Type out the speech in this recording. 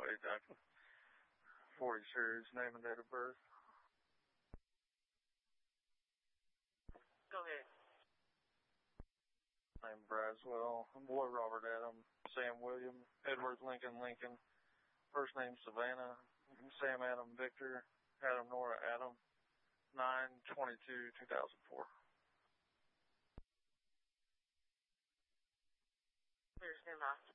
age, 40 series, name and date of birth. Go ahead. Name Braswell, boy Robert Adam, Sam William, Edward Lincoln Lincoln, first name Savannah, Sam Adam Victor, Adam Nora Adam, 9/22/2004. Here's their last